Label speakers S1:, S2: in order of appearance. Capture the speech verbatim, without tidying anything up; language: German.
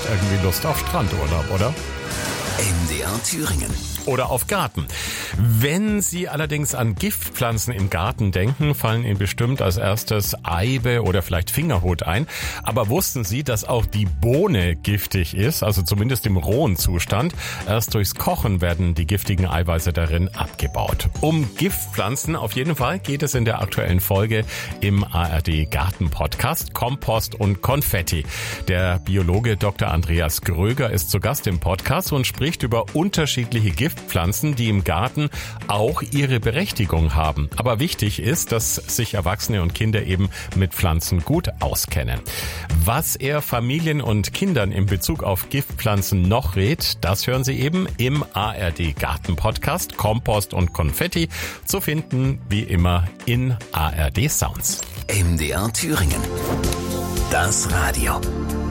S1: irgendwie Lust auf Strandurlaub, oder?
S2: M D R Thüringen.
S1: Oder auf Garten. Wenn Sie allerdings an Giftpflanzen im Garten denken, fallen Ihnen bestimmt als erstes Eibe oder vielleicht Fingerhut ein. Aber wussten Sie, dass auch die Bohne giftig ist, also zumindest im rohen Zustand? Erst durchs Kochen werden die giftigen Eiweiße darin abgebaut. Um Giftpflanzen auf jeden Fall geht es in der aktuellen Folge im A R D Garten-Podcast Kompost und Konfetti. Der Biologe Doktor Andreas Gröger ist zu Gast im Podcast und spricht über unterschiedliche Giftpflanzen. Pflanzen, die im Garten auch ihre Berechtigung haben. Aber wichtig ist, dass sich Erwachsene und Kinder eben mit Pflanzen gut auskennen. Was er Familien und Kindern in Bezug auf Giftpflanzen noch rät, das hören Sie eben im A R D Garten Podcast Kompost und Konfetti, zu finden wie immer in A R D Sounds.
S2: M D R Thüringen. Das Radio.